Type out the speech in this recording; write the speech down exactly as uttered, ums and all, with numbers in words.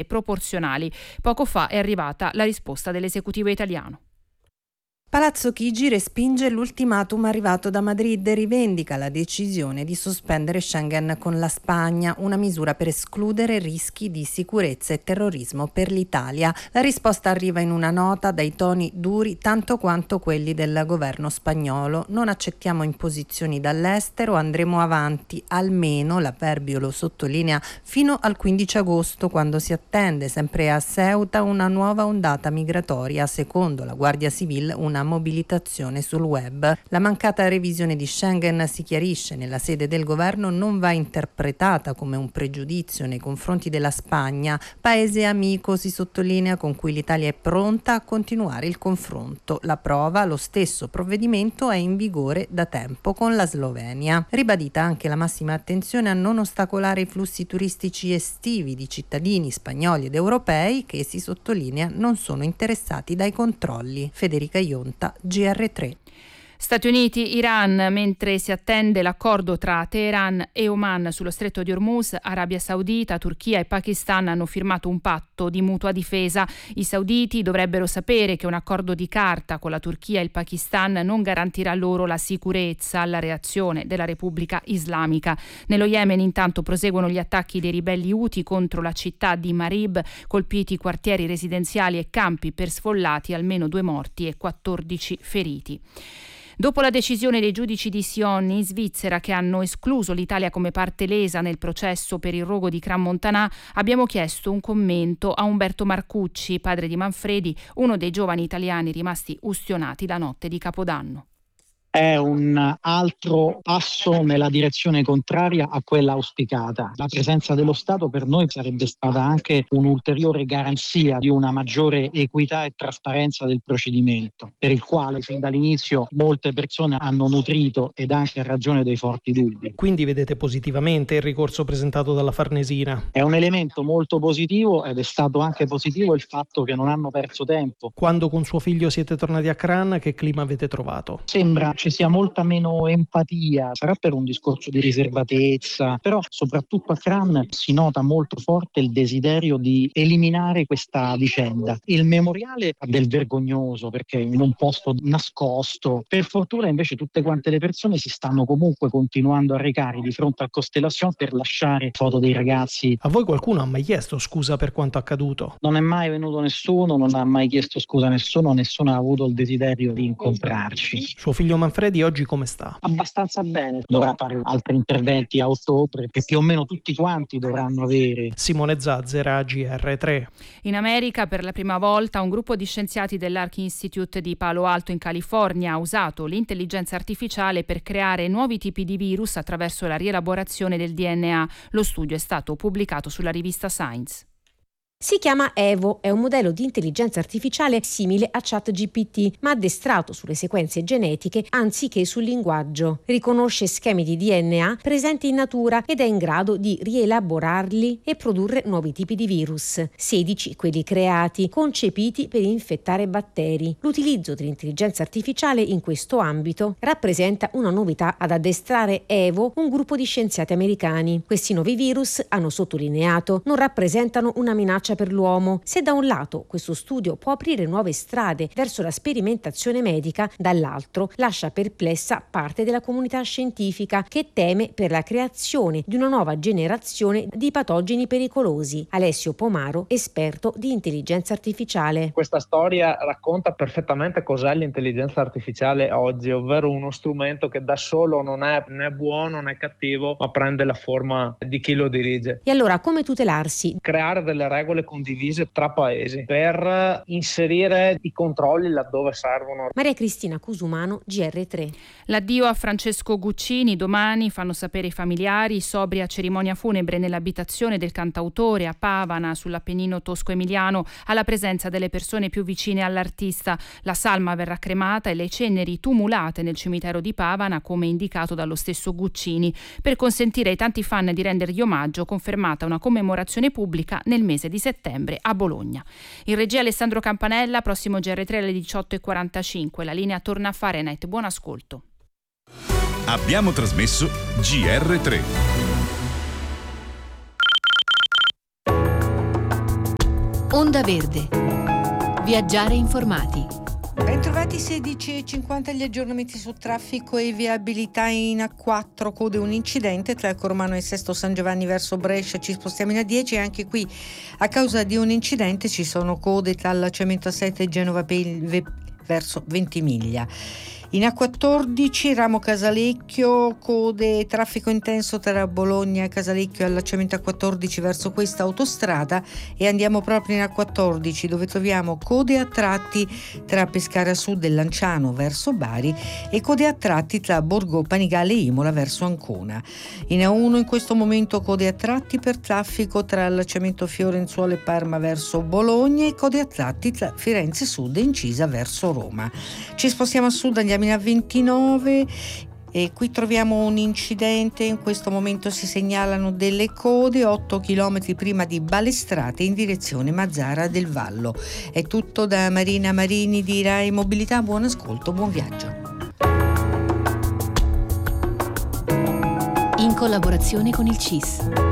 proporzionali. Poco fa è arrivata la risposta dell'esecutivo italiano. Palazzo Chigi respinge l'ultimatum arrivato da Madrid e rivendica la decisione di sospendere Schengen con la Spagna, una misura per escludere rischi di sicurezza e terrorismo per l'Italia. La risposta arriva in una nota dai toni duri tanto quanto quelli del governo spagnolo. Non accettiamo imposizioni dall'estero, andremo avanti, almeno, l'avverbio lo sottolinea, fino al quindici agosto, quando si attende, sempre a Ceuta, una nuova ondata migratoria, secondo la Guardia Civile una mobilitazione sul web. La mancata revisione di Schengen, si chiarisce nella sede del governo, non va interpretata come un pregiudizio nei confronti della Spagna, paese amico, si sottolinea, con cui l'Italia è pronta a continuare il confronto. La prova, lo stesso provvedimento è in vigore da tempo con la Slovenia. Ribadita anche la massima attenzione a non ostacolare i flussi turistici estivi di cittadini spagnoli ed europei che, si sottolinea, non sono interessati dai controlli. Federica Ionta, G R tre. Stati Uniti, Iran, mentre si attende l'accordo tra Teheran e Oman sullo stretto di Hormuz, Arabia Saudita, Turchia e Pakistan hanno firmato un patto di mutua difesa. I sauditi dovrebbero sapere che un accordo di carta con la Turchia e il Pakistan non garantirà loro la sicurezza alla reazione della Repubblica Islamica. Nello Yemen intanto proseguono gli attacchi dei ribelli Houthi contro la città di Marib, colpiti quartieri residenziali e campi per sfollati, almeno due morti e quattordici feriti. Dopo la decisione dei giudici di Sion in Svizzera, che hanno escluso l'Italia come parte lesa nel processo per il rogo di Crans-Montana, abbiamo chiesto un commento a Umberto Marcucci, padre di Manfredi, uno dei giovani italiani rimasti ustionati la notte di Capodanno. È un altro passo nella direzione contraria a quella auspicata. La presenza dello Stato per noi sarebbe stata anche un'ulteriore garanzia di una maggiore equità e trasparenza del procedimento, per il quale fin dall'inizio molte persone hanno nutrito, ed anche a ragione, dei forti dubbi. Quindi vedete positivamente il ricorso presentato dalla Farnesina? È un elemento molto positivo, ed è stato anche positivo il fatto che non hanno perso tempo. Quando con suo figlio siete tornati a Cran, che clima avete trovato? Sembra ci sia molta meno empatia, sarà per un discorso di riservatezza, però soprattutto a Cran si nota molto forte il desiderio di eliminare questa vicenda. Il memoriale ha del vergognoso perché in un posto nascosto. Per fortuna invece tutte quante le persone si stanno comunque continuando a recare di fronte al Constellation per lasciare foto dei ragazzi. A voi qualcuno ha mai chiesto scusa per quanto accaduto? Non è mai venuto nessuno, non ha mai chiesto scusa a nessuno, nessuno ha avuto il desiderio di incontrarci. Suo figlio Manfredi oggi come sta? Abbastanza bene, dovrà fare altri interventi a ottobre che più o meno tutti quanti dovranno avere. Simone Zazzera, G R tre. In America per la prima volta un gruppo di scienziati dell'Arc Institute di Palo Alto in California ha usato l'intelligenza artificiale per creare nuovi tipi di virus attraverso la rielaborazione del D N A. Lo studio è stato pubblicato sulla rivista Science. Si chiama Evo, è un modello di intelligenza artificiale simile a ChatGPT, ma addestrato sulle sequenze genetiche anziché sul linguaggio. Riconosce schemi di D N A presenti in natura ed è in grado di rielaborarli e produrre nuovi tipi di virus. sedici quelli creati, concepiti per infettare batteri. L'utilizzo dell'intelligenza artificiale in questo ambito rappresenta una novità. Ad addestrare Evo un gruppo di scienziati americani. Questi nuovi virus, hanno sottolineato, non rappresentano una minaccia per l'uomo. Se da un lato questo studio può aprire nuove strade verso la sperimentazione medica, dall'altro lascia perplessa parte della comunità scientifica che teme per la creazione di una nuova generazione di patogeni pericolosi. Alessio Pomaro, esperto di intelligenza artificiale. Questa storia racconta perfettamente cos'è l'intelligenza artificiale oggi, ovvero uno strumento che da solo non è né buono né cattivo, ma prende la forma di chi lo dirige. E allora come tutelarsi? Creare delle regole condivise tra paesi per inserire i controlli laddove servono. Maria Cristina Cusumano, G R tre. L'addio a Francesco Guccini domani, fanno sapere i familiari, sobria cerimonia funebre nell'abitazione del cantautore a Pavana sull'Appennino tosco-emiliano, alla presenza delle persone più vicine all'artista. La salma verrà cremata e le ceneri tumulate nel cimitero di Pavana, come indicato dallo stesso Guccini, per consentire ai tanti fan di rendergli omaggio, confermata una commemorazione pubblica nel mese di settembre a Bologna. In regia Alessandro Campanella, prossimo G R tre alle diciotto e quarantacinque. La linea torna a Fahrenheit. Buon ascolto. Abbiamo trasmesso G R tre. Onda Verde. Viaggiare informati. Bentrovati, sedici e cinquanta gli aggiornamenti su traffico e viabilità in A quattro, code un incidente tra Cormano e Sesto San Giovanni verso Brescia, ci spostiamo in A dieci e anche qui a causa di un incidente ci sono code tra allacciamento A sette e Genova Pelve verso Ventimiglia. In A quattordici Ramo Casalecchio, code traffico intenso tra Bologna e Casalecchio, allacciamento A quattordici verso questa autostrada, e andiamo proprio in A quattordici dove troviamo code a tratti tra Pescara Sud e Lanciano verso Bari e code a tratti tra Borgo Panigale e Imola verso Ancona. In A uno in questo momento code a tratti per traffico tra allacciamento Fiorenzuola e Parma verso Bologna e code a tratti tra Firenze Sud e Incisa verso Roma. Ci spostiamo a sud, andiamo in A ventinove e qui troviamo un incidente. In questo momento si segnalano delle code otto chilometri prima di Balestrate in direzione Mazzara del Vallo. È tutto da Marina Marini di Rai Mobilità, buon ascolto, buon viaggio. In collaborazione con il C I S.